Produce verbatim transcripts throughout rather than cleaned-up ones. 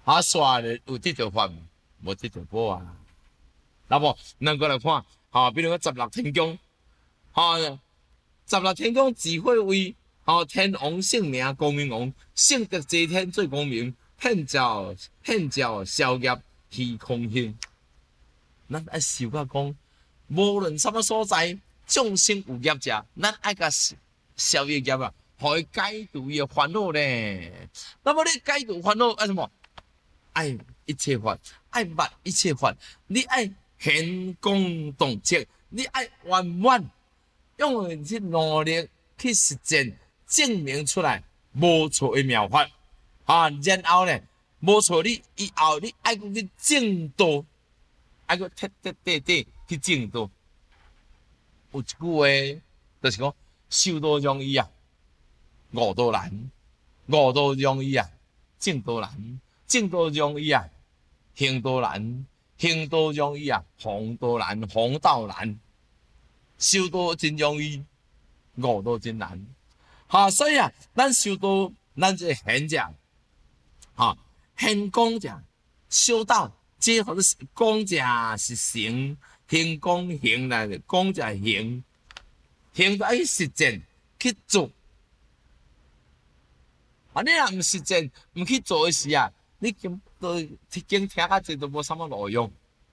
啊，刷咧有这条法，无这条无啊。那么，咱过来看，哈，比如讲十六天宫，哈，十六天宫只会为哈天王圣名光明王，圣德齐天最光明，骗教骗教消业虚空性。咱爱想甲讲，无论什么所在，众生有业者，咱爱甲消业业啊，互伊解除伊烦恼咧。那么你解除烦恼爱什么？爱一切法，爱捌一切法，你爱显光动彻，你爱圆满，用去努力去实践，证明出来无错的妙法。啊，然后呢，无错你以后你爱去去正道，爱去彻彻底底去正道。有一句话就是讲，修道容易啊，悟道难；悟道容易啊，正道难。正道容易啊，行道难；行道容易啊，弘道难；弘道难。修道真容易，悟道真难。哈，所以啊，咱修道，咱这贤者，哈，贤讲者，修道，这或者是讲者是行，行讲行来，讲者行，行就爱实践去做。啊，你若唔实践，唔去做的时啊。你经都经听啊，这都无什么路用。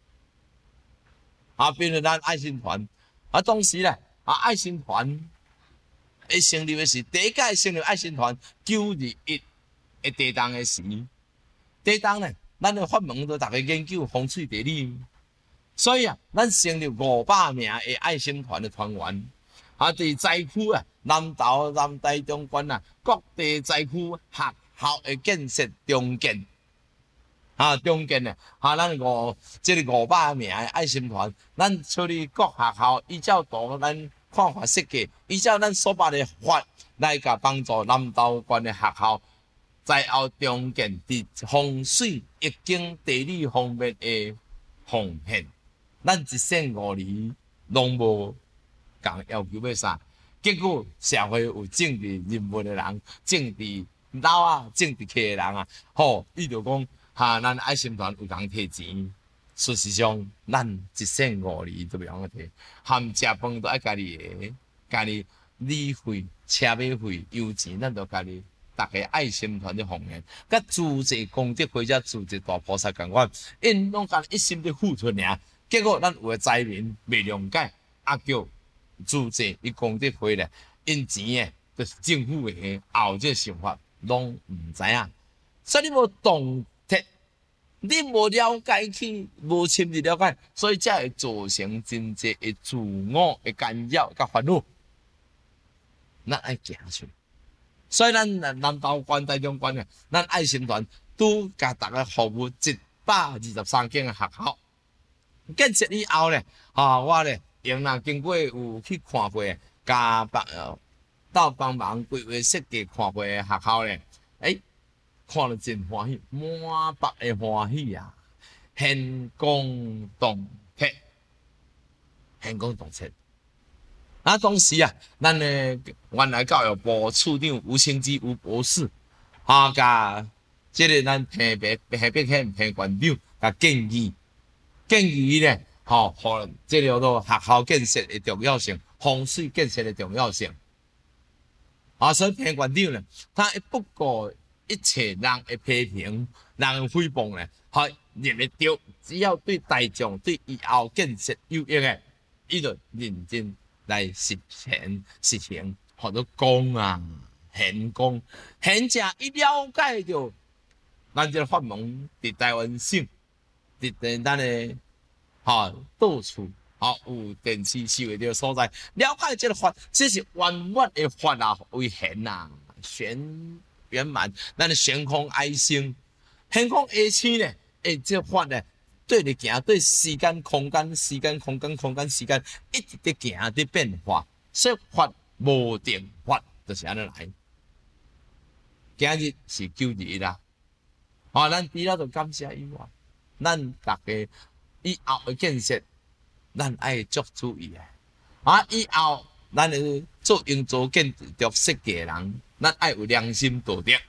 啊，比如咱爱心团，啊，当时咧，啊，爱心团，一成立的是第一届成立爱心团九二一的地当的时，地当咧，咱的法门都大家研究风水地理，所以啊，咱成立五百名的爱心团的团员，啊，伫灾区啊，南投、南台、中关啊，各地灾区学校的建设重建。啊，中间呢，哈，咱五即个五百名的爱心团，咱处理各学校，依照图咱看法设计，依照咱所捌的法来甲帮助南投县的学校，在后中建伫风水、易经、地理方面的奉献，咱一省五厘拢无共要求要啥，结果社会有政治人物的人，政治老啊，政治客的人啊，吼，伊就讲。哈，咱爱心团有人摕钱，事实上，咱一省五厘都袂晓摕，含食饭都爱家己个，家己理费、车马费、油钱，咱都家己。大家爱心团的奉献，甲组织功德或者组织大菩萨共款，因拢家一心的付出尔。结果咱有个灾民袂谅解，啊叫组织伊功德会咧，因钱诶，就是政府诶，后这想法拢毋知影，所以你无动。你无了解去，无深入了解，所以才会造成真济的自我的干扰甲烦恼。咱爱行出，所以咱南投县、台中县嘅，咱爱心团都甲大家服务一百二十三间嘅学校。建设以后咧，啊，我咧用啦，经过有去看过，甲帮到帮忙规划设计看过嘅学校咧，诶、欸。看了真欢喜，满腹的欢喜啊！显光动彻，显光动彻。啊，当时啊，咱的原来教育部处长吴清基吴博士，啊，甲即个咱平北平北县平县长，甲建议建议咧，吼、哦，互即个都学校建设的重要性，风水建设的重要性。啊，所以平县长咧，他不过。一切人的批评、人的诽谤咧，係認得到，只要對大眾、對以後建設有益嘅，伊就認真來實踐實行，學到講啊、顯講，顯者一了解到咱這個法門佇台灣省，佇咱的哈到處哈有電視收的所在，了解這個法，這是圓滿的法啊，為顯啊，玄。圆满，咱的悬空爱心，悬空爱心呢？诶，这法呢，对你行，对时间、空间、时间、空间、空间、时间，一直在行在变化。说法无定法，就是安尼来。今日是九日啦，啊，咱除了就感谢以外，咱大家以后的建设，咱爱足注意诶。啊，以后咱的做营造建筑设计的人。咱爱有良心道德，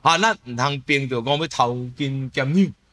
啊，咱毋通拼着讲要偷金减两，